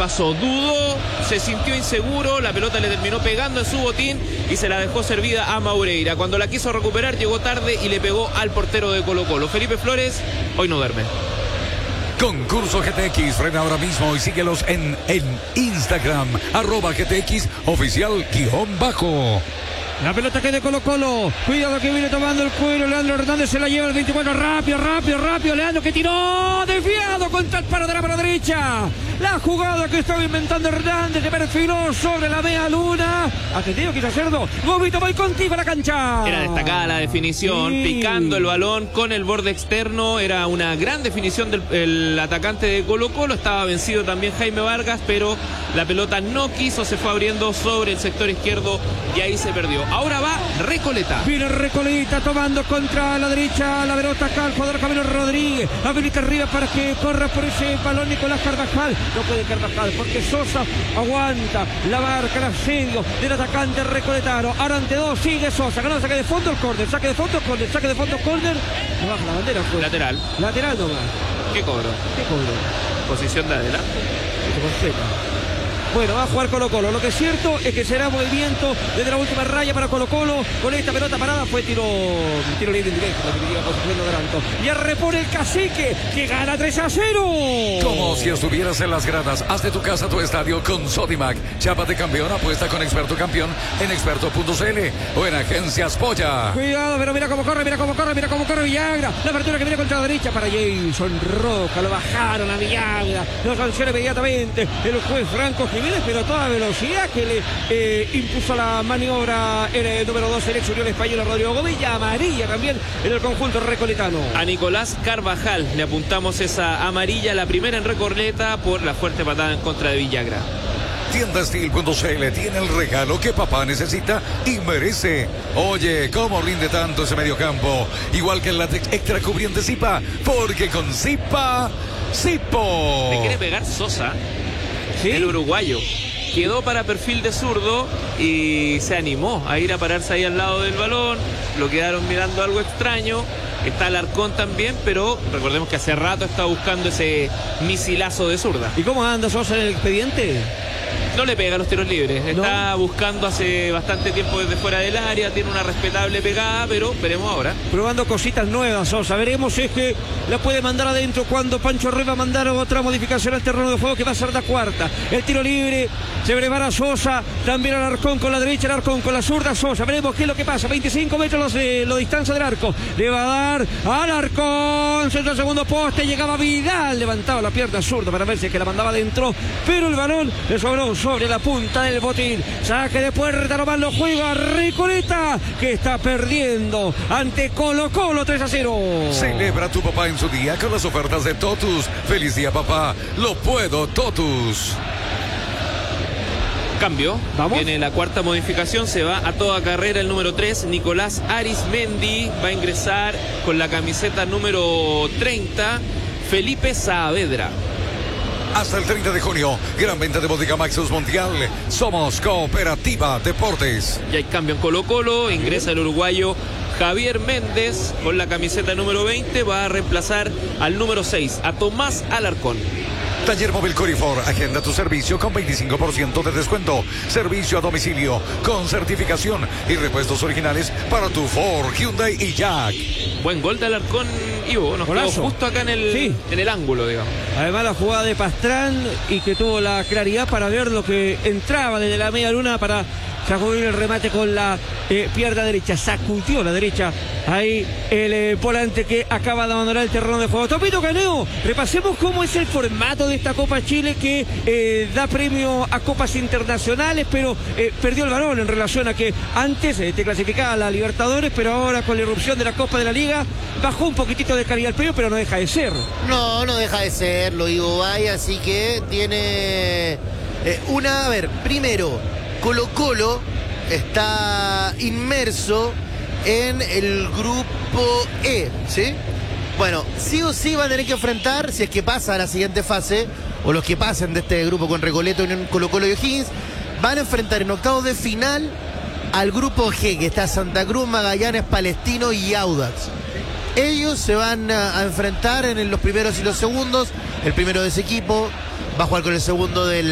pasó. Dudó, se sintió inseguro, la pelota le terminó pegando en su botín y se la dejó servida a Maureira. Cuando la quiso recuperar llegó tarde y le pegó al portero de Colo-Colo. Felipe Flores hoy no duerme. Concurso GTX, frena ahora mismo y síguelos en Instagram, @GTX oficial _. La pelota que de Colo-Colo. Cuidado que viene tomando el cuero. Leandro Hernández se la lleva el 24. Rápido. Leandro que tiró. Desviado contra el paro de la derecha. La jugada que estaba inventando Hernández. Que perfiló sobre la media luna. Atendido quiso hacerlo. Gobito, voy contigo a la cancha. Era destacada la definición. Sí. Picando el balón con el borde externo. Era una gran definición del atacante de Colo-Colo. Estaba vencido también Jaime Vargas. Pero la pelota no quiso. Se fue abriendo sobre el sector izquierdo. Y ahí se perdió. Ahora va Recoleta. Viene Recoleta tomando contra la derecha la pelota acá el jugador Camilo Rodríguez. Habilita arriba para que corra por ese balón Nicolás Carvajal. No puede Carvajal porque Sosa aguanta la marca, el asedio del atacante recoletano. Ahora ante dos sigue Sosa. Ganó, saque de fondo el córner. Saque de fondo córner. No baja la bandera. Pues. Lateral nomás. ¿Qué cobro? Posición de adelante. Bueno, va a jugar Colo-Colo. Lo que es cierto es que será movimiento desde la última raya para Colo-Colo. Con esta pelota parada fue tiro libre indirecto. Ya repone el Cacique, que gana 3-0. Como si estuvieras en las gradas. Haz de tu casa tu estadio con Sodimac. Chapa de campeón, apuesta con Experto Campeón en experto.cl o en Agencias Polla. Cuidado, pero mira cómo corre Villagra. La apertura que viene contra la derecha para Jason Roca. Lo bajaron a Villagra. Lo sanciona inmediatamente el juez Franco Jiménez, pero a toda velocidad que le impuso la maniobra el número 2 el ex Unión Española Rodrigo Gómez, y amarilla también en el conjunto recoletano. A Nicolás Carvajal le apuntamos esa amarilla, la primera en Recoleta por la fuerte patada en contra de Villagra. Tiendastil.cl tiene el regalo que papá necesita y merece. Oye, ¿cómo rinde tanto ese mediocampo? Igual que el látex extra cubriente Zipa, porque con Zipa, Zipo. Le quiere pegar Sosa. ¿Sí? El uruguayo quedó para perfil de zurdo y se animó a ir a pararse ahí al lado del balón. Lo quedaron mirando algo extraño. Está Alarcón también, pero recordemos que hace rato está buscando ese misilazo de zurda. ¿Y cómo anda Sosa en el expediente? No le pega los tiros libres, está buscando hace bastante tiempo desde fuera del área, tiene una respetable pegada, pero veremos ahora. Probando cositas nuevas, Sosa, veremos si es que la puede mandar adentro cuando Pancho Ruiz va a mandar otra modificación al terreno de juego que va a ser la cuarta. El tiro libre, se prepara Sosa, también Alarcón con la derecha, Alarcón con la zurda, Sosa, veremos qué es lo que pasa, 25 metros la distancia del arco, le va a dar Alarcón, centro al segundo poste, llegaba Vidal, levantaba la pierna zurda para ver si es que la mandaba adentro, pero el balón le sobró sobre la punta del botín. Saque de puerta, nomás lo juega Recoleta, que está perdiendo ante Colo-Colo 3-0. Celebra tu papá en su día con las ofertas de Totus. Feliz día, papá. Lo puedo, Totus. Cambio. ¿Vamos? Viene la cuarta modificación, se va a toda carrera el número 3, Nicolás Arismendi. Va a ingresar con la camiseta número 30, Felipe Saavedra. Hasta el 30 de junio, gran venta de Bodega Maxus Mundial. Somos Cooperativa Deportes. Ya hay cambio en Colo-Colo, ingresa el uruguayo Javier Méndez con la camiseta número 20, va a reemplazar al número 6, a Tomás Alarcón. Taller Móvil Corifor, agenda tu servicio con 25% de descuento. Servicio a domicilio con certificación y repuestos originales para tu Ford, Hyundai y Jack. Buen gol de Alarcón, Ivo, nos quedó justo acá en el ángulo, digamos. Además la jugada de Pastrán y que tuvo la claridad para ver lo que entraba desde la media luna para sacudir el remate con la pierna derecha, sacudió la derecha ahí el volante que acaba de abandonar el terreno de juego. Topito Caneo, repasemos cómo es el formato de esta Copa Chile que da premio a copas internacionales, pero perdió el balón en relación a que antes te clasificaba a la Libertadores, pero ahora con la irrupción de la Copa de la Liga bajó un poquitito de calidad el premio, pero no deja de ser. No deja de serlo, Ivo Bay, así que tiene primero, Colo-Colo está inmerso en el grupo E, ¿sí? Bueno, sí o sí va a tener que enfrentar, si es que pasa a la siguiente fase, o los que pasen de este grupo con Recoleta, Unión Colo-Colo y O'Higgins, van a enfrentar en octavos de final al grupo G, que está Santa Cruz, Magallanes, Palestino y Audax. Ellos se van a enfrentar en los primeros y los segundos. El primero de ese equipo va a jugar con el segundo del